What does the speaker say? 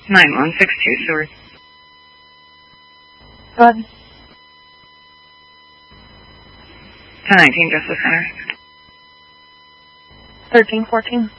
9162 Seward. Go ahead. 1019 Justice Center. 1314.